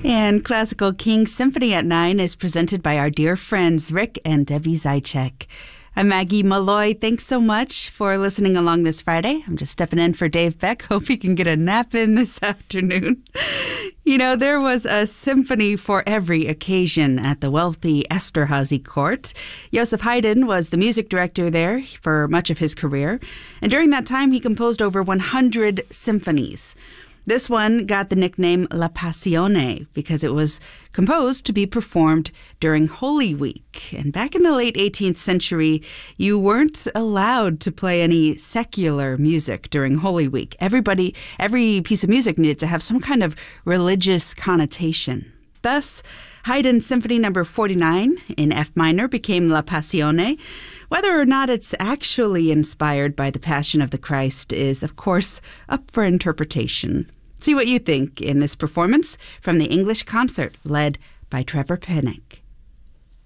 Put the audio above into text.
And Classical King Symphony at 9 is presented by our dear friends Rick and Debbie Zaitchik. I'm Maggie Malloy. Thanks so much for listening along this Friday. I'm just stepping in for Dave Beck. Hope he can get a nap in this afternoon. You know, there was a symphony for every occasion at the wealthy Esterházy court. Joseph Haydn was the music director there for much of his career. And during that time, he composed over 100 symphonies. This one got the nickname La Passione because it was composed to be performed during Holy Week. And back in the late 18th century, you weren't allowed to play any secular music during Holy Week. Every piece of music needed to have some kind of religious connotation. Thus, Haydn's Symphony No. 49 in F minor became La Passione. Whether or not it's actually inspired by the Passion of the Christ is, of course, up for interpretation. See what you think in this performance from the English concert led by Trevor Pinnock.